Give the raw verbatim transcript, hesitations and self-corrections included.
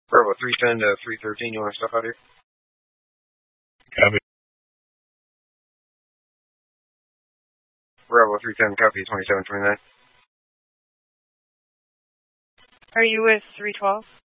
Bravo three ten to three thirteen, you want to step out here? Copy. Bravo three ten, copy twenty-seven twenty-nine. Are you with three twelve?